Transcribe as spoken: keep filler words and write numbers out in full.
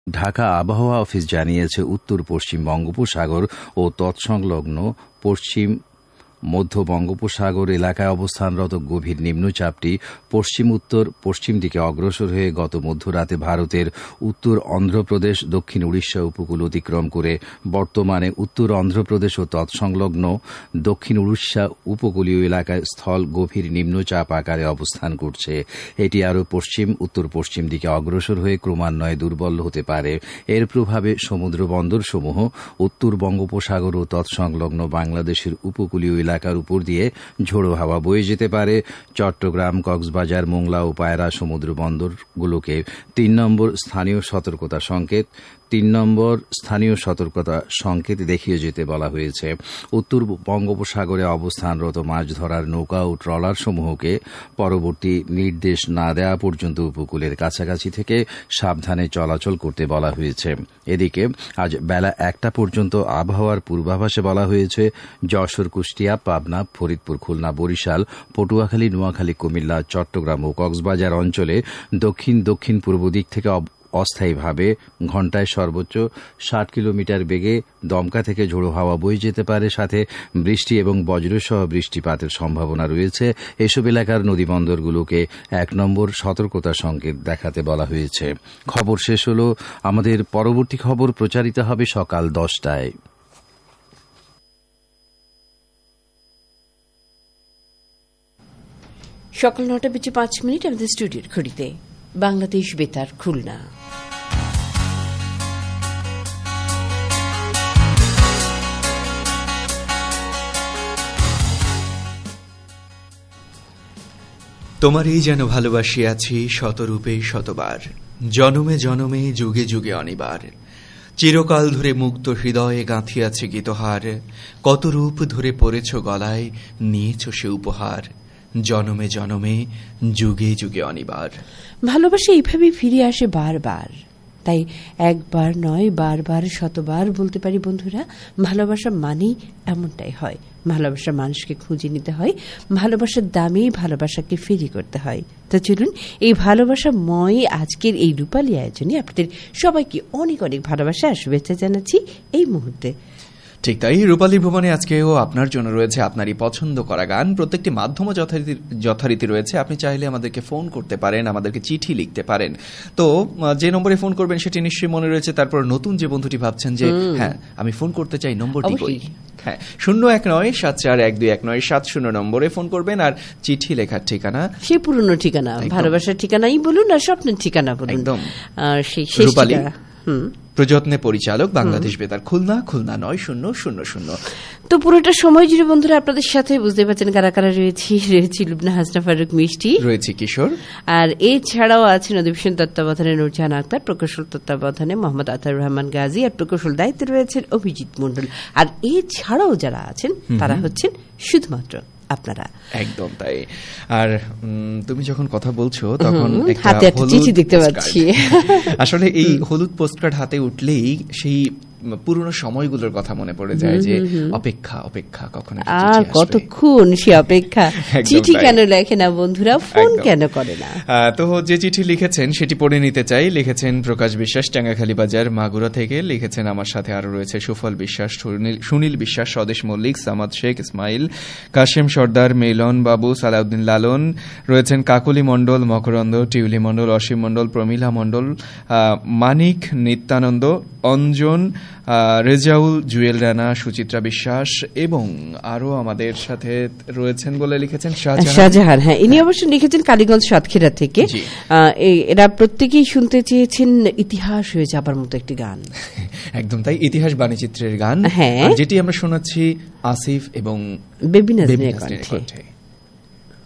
ঢাকা আবহাওয়া অফিস জানিয়েছে, উত্তর পশ্চিম বঙ্গোপসাগর ও তৎসংলগ্ন পশ্চিম মধ্য বঙ্গোপসাগর এলাকায় অবস্থানরত গভীর নিম্নচাপটি পশ্চিম উত্তর পশ্চিম দিকে অগ্রসর হয়ে গত মধ্যরাতে ভারতের উত্তর অন্ধ্রপ্রদেশ, দক্ষিণ উড়িষ্যা উপকূল অতিক্রম করে বর্তমানে উত্তর অন্ধ্রপ্রদেশ ও তৎসংলগ্ন দক্ষিণ উড়িষ্যা উপকূলীয় এলাকায় স্থল গভীর নিম্নচাপ আকারে অবস্থান করছে। এটি আরও পশ্চিম উত্তর পশ্চিম দিকে অগ্রসর হয়ে ক্রমান্বয়ে দুর্বল হতে পারে। এর প্রভাবে সমুদ্র বন্দরসমূহ উত্তর বঙ্গোপসাগর ও তৎসংলগ্ন বাংলাদেশের উপকূলীয় এলাকার উপর দিয়ে ঝোড়ো হাওয়া বয়ে যেতে পারে। চট্টগ্রাম, কক্সবাজার, মোংলা ও পায়রা সমুদ্র বন্দরগুলোকে তিন নম্বর স্থানীয় সতর্কতা সংকেত তিন নম্বর স্থানীয় সতর্কতা সংকেত দেখিয়ে যেতে বলা হয়েছে। উত্তর বঙ্গোপসাগরে অবস্থানরত মাছ ধরার নৌকা ও ট্রলার সমূহকে পরবর্তী নির্দেশ না দেওয়া পর্যন্ত উপকূলের কাছাকাছি থেকে সাবধানে চলাচল করতে বলা হয়েছে। এদিকে আজ বেলা একটা পর্যন্ত আবহাওয়ার পূর্বাভাসে বলা হয়েছে, যশোর, কুষ্টিয়া, পাবনা, ফরিদপুর, খুলনা, বরিশাল, পটুয়াখালী, নোয়াখালী, কুমিল্লা, চট্টগ্রাম ও কক্সবাজার অঞ্চলে দক্ষিণ দক্ষিণ পূর্ব দিক থেকে অস্থায়ীভাবে ঘণ্টায় সর্বোচ্চ ষাট কিলোমিটার বেগে দমকা থেকে ঝোড়ো হাওয়া বয়ে যেতে পারে। সাথে বৃষ্টি এবং বজ্রসহ বৃষ্টিপাতের সম্ভাবনা রয়েছে। এসব এলাকার নদীবন্দরগুলোকে এক নম্বর সতর্কতা সংকেত দেখাতে বলা হয়েছে। খবর শেষ হল। আমাদের পরবর্তী খবর প্রচারিত হবে সকাল দশটায়। সকাল নটা বেজে পাঁচ মিনিট আমাদের স্টুডিওর ঘড়িতে। বাংলাদেশ বেতার, খুলনা। তোমারই যেন ভালোবাসিয়াছি শতরূপে শতবার, জনমে জনমে যুগে যুগে অনিবার। চিরকাল ধরে মুক্ত হৃদয়ে গাঁথিয়াছে গীতহার, কত রূপ ধরে পড়েছ গলায়, নিয়েছ সে উপহার। জনমে জনমে যুগে যুগে অনিবার। ভালোবাসা এইভাবে ফিরে আসে বারবার, তাই একবার নয় বারবার শতবার বলতে পারি বন্ধুরা, ভালোবাসা মানেই এমনটাই হয়। ভালোবাসা মানুষকে খুঁজে নিতে হয়, ভালোবাসার দামেই ভালোবাসাকে ফিরি করতে হয়। তো চলুন এই ভালোবাসাময় আজকের এই রূপালী আয়োজনে আপনাদের সবাইকে অনেক অনেক ভালোবাসা আর শুভেচ্ছা জানাচ্ছি এই মুহূর্তে। ঠিক তাই, রূপালী ভ্রমণে আজকেও আপনার জন্য রয়েছে আপনারই পছন্দ করা গান। প্রত্যেকটি মাধ্যম যথারীতি যথারীতি রয়েছে। আপনি চাইলে আমাদেরকে ফোন করতে পারেন, আমাদেরকে চিঠি লিখতে পারেন। তো যে নম্বরে ফোন করবেন সেটি নিশ্চয়ই মনে রয়েছে। তারপর নতুন যে বন্ধুটি ভাবছেন যে হ্যাঁ আমি ফোন করতে চাই, নম্বরটি কই? হ্যাঁ, শূন্য এক নয় সাত চার এক দুই এক নয় সাত শূন্য নম্বরে ফোন করবেন। আর চিঠি লেখার ঠিকানা সেই পুরনো ঠিকানা, ভালোবাসার ঠিকানাই বলুন আর স্বপ্নের ঠিকানা বলুন। একদম সেই রূপালী প্রযত্নে পরিচালক, বাংলাদেশ বেতার, খুলনা, খুলনা নয় শূন্য শূন্য শূন্য। তো পুরোটা সময় জুড়ে বন্ধুরা আপনাদের সাথে বুঝতে পারছেন কারা কারা রয়েছি। রয়েছি লুবনা, হাসনা, ফারুক, মিষ্টি, রয়েছে কিশোর, আর এছাড়াও আছেন অধিবেশন তত্ত্বাবধানে নূরজাহান আক্তার, প্রকৌশল তত্ত্বাবধানে মোহাম্মদ আতার রহমান গাজী, আর প্রকৌশল দায়িত্বে রয়েছেন অভিজিৎ মণ্ডল। আর এছাড়াও যারা আছেন তারা হচ্ছেন শুধুমাত্র আপনারা। একদম তাই। আর তুমি যখন কথা বলছো তখন হাতে একটা চিঠি দেখতে পাচ্ছি। আসলে এই হলুদ পোস্টকার্ড হাতে উঠলেই সেই পুরনো সময়গুলোর কথা মনে পড়ে যায়, যে অপেক্ষা অপেক্ষা কখন আর কতক্ষণ সে অপেক্ষা। চিঠি কেন লেখে না বন্ধুরা, ফোন কেন করে না? তো যে চিঠি লিখেছেন সেটি পড়ে নিতে চাই। লিখেছেন প্রকাশ বিশ্বাস, টাঙ্গাখালী বাজার, মাগুরা থেকে। লিখেছেন আমার সাথে আরো রয়েছে সুফল বিশ্বাস, সুনীল বিশ্বাস, স্বদেশ মল্লিক, সামাদ শেখ, ইসমাইল, কাশেম সর্দার, মেলন বাবু, সালাউদ্দিন লালন, রয়েছেন কাকুলি মণ্ডল, মকরন্দ, টিউলি মণ্ডল, অসীম মণ্ডল, প্রমিলা মণ্ডল, মানিক, নিত্যানন্দ, অঞ্জন, রেজাউল, জুয়েল রানা, সুচিত্রা বিশ্বাস এবং আরো আমাদের সাথে রয়েছেন বলে লিখেছেন শাহজাহান। হ্যাঁ, ইনি অবশ্য লিখেছেন কালীগঞ্জ সাতক্ষীরা থেকে। এরা প্রত্যেকেই শুনতে চেয়েছেন ইতিহাস হয়ে যাবার মতো একটি গান। একদম তাই, ইতিহাস বাণীচিত্রের গান, যেটি আমরা শোনাচ্ছি আসিফ এবং বেবি নাজনীনের কণ্ঠে।